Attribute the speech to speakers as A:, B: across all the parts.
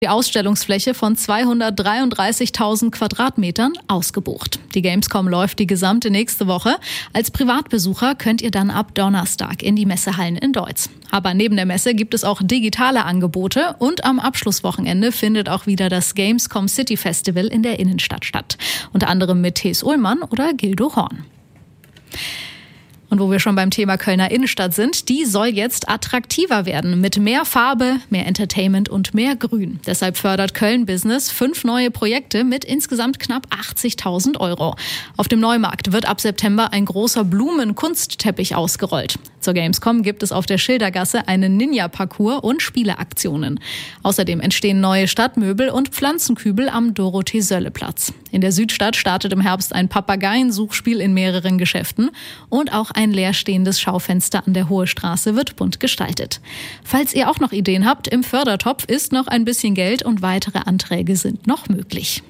A: Die Ausstellungsfläche von 233.000 Quadratmetern ausgebucht. Die Gamescom läuft die gesamte nächste Woche. Als Privatbesucher könnt ihr dann ab Donnerstag in die Messehallen in Deutz. Aber neben der Messe gibt es auch digitale Angebote und am Abschlusswochenende findet auch wieder das Gamescom City Festival in der Innenstadt statt. Unter anderem mit Thees Ullmann oder Gildo Horn. Und wo wir schon beim Thema Kölner Innenstadt sind, die soll jetzt attraktiver werden mit mehr Farbe, mehr Entertainment und mehr Grün. Deshalb fördert Köln Business 5 neue Projekte mit insgesamt knapp 80.000 €. Auf dem Neumarkt wird ab September ein großer Blumen-Kunstteppich ausgerollt. Zur Gamescom gibt es auf der Schildergasse einen Ninja-Parcours und Spieleaktionen. Außerdem entstehen neue Stadtmöbel und Pflanzenkübel am Dorothee-Sölle-Platz. In der Südstadt startet im Herbst ein Papageiensuchspiel in mehreren Geschäften und auch ein leerstehendes Schaufenster an der Hohe Straße wird bunt gestaltet. Falls ihr auch noch Ideen habt, im Fördertopf ist noch ein bisschen Geld und weitere Anträge sind noch möglich.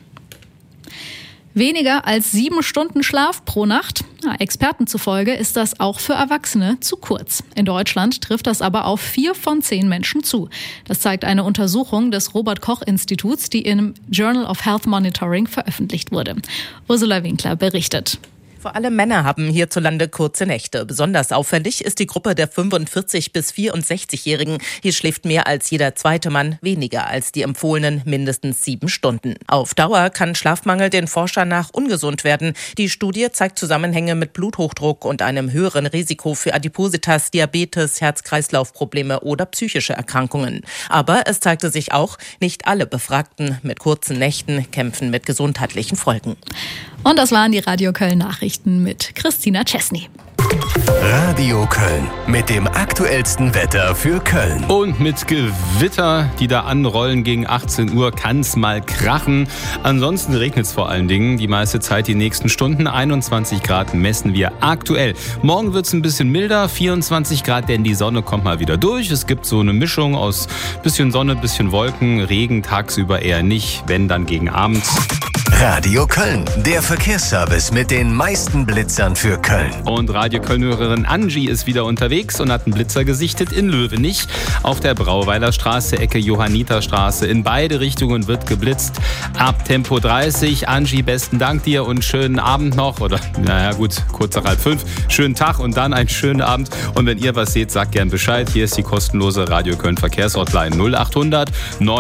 A: Weniger als 7 Stunden Schlaf pro Nacht? Experten zufolge ist das auch für Erwachsene zu kurz. In Deutschland trifft das aber auf 4 von 10 Menschen zu. Das zeigt eine Untersuchung des Robert-Koch-Instituts, die im Journal of Health Monitoring veröffentlicht wurde. Ursula Winkler berichtet.
B: Vor allem Männer haben hierzulande kurze Nächte. Besonders auffällig ist die Gruppe der 45- bis 64-Jährigen. Hier schläft mehr als jeder zweite Mann weniger als die empfohlenen mindestens 7 Stunden. Auf Dauer kann Schlafmangel den Forschern nach ungesund werden. Die Studie zeigt Zusammenhänge mit Bluthochdruck und einem höheren Risiko für Adipositas, Diabetes, Herz-Kreislauf-Probleme oder psychische Erkrankungen. Aber es zeigte sich auch, nicht alle Befragten mit kurzen Nächten kämpfen mit gesundheitlichen Folgen.
A: Und das waren die Radio Köln Nachrichten mit Christina Czesny.
C: Radio Köln mit dem aktuellsten Wetter für Köln.
D: Und mit Gewitter, die da anrollen gegen 18 Uhr, kann's mal krachen. Ansonsten regnet es vor allen Dingen die meiste Zeit die nächsten Stunden. 21 Grad messen wir aktuell. Morgen wird's ein bisschen milder, 24 Grad, denn die Sonne kommt mal wieder durch. Es gibt so eine Mischung aus bisschen Sonne, bisschen Wolken, Regen tagsüber eher nicht, wenn dann gegen Abend.
C: Radio Köln, der Verkehrsservice mit den meisten Blitzern für Köln.
D: Und Radio Köln-Hörerin Angie ist wieder unterwegs und hat einen Blitzer gesichtet in Löwenich auf der Brauweiler Straße, Ecke Johanniterstraße. In beide Richtungen wird geblitzt. Ab Tempo 30. Angie, besten Dank dir und schönen Abend noch. Oder, naja gut, kurz nach 4:30. Schönen Tag und dann einen schönen Abend. Und wenn ihr was seht, sagt gern Bescheid. Hier ist die kostenlose Radio Köln Verkehrshotline 0800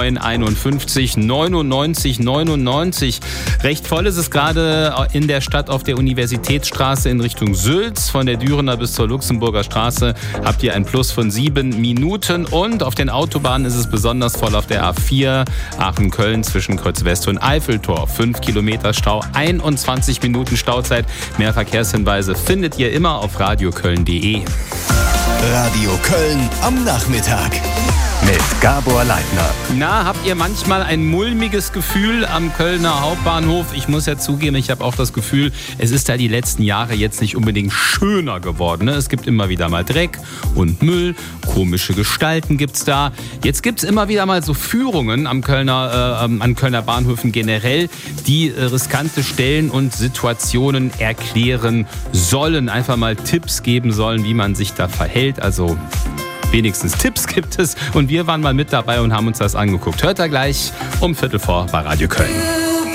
D: 951 99 99. Recht voll ist es gerade in der Stadt auf der Universitätsstraße in Richtung Sülz. Von der Dürener bis zur Luxemburger Straße habt ihr ein Plus von 7 Minuten. Und auf den Autobahnen ist es besonders voll auf der A4 Aachen-Köln zwischen Kreuz West und Eiffeltor. 5 Kilometer Stau, 21 Minuten Stauzeit. Mehr Verkehrshinweise findet ihr immer auf radioköln.de.
C: Radio Köln am Nachmittag. Mit Gabor Leitner.
D: Na, habt ihr manchmal ein mulmiges Gefühl am Kölner Hauptbahnhof? Ich muss ja zugeben, ich habe auch das Gefühl, es ist da die letzten Jahre jetzt nicht unbedingt schöner geworden. Ne? Es gibt immer wieder mal Dreck und Müll, komische Gestalten gibt's da. Jetzt gibt's immer wieder mal so Führungen an Kölner Bahnhöfen generell, die riskante Stellen und Situationen erklären sollen. Einfach mal Tipps geben sollen, wie man sich da verhält. Also wenigstens Tipps gibt es und wir waren mal mit dabei und haben uns das angeguckt. Hört da gleich um 4:15 bei Radio Köln.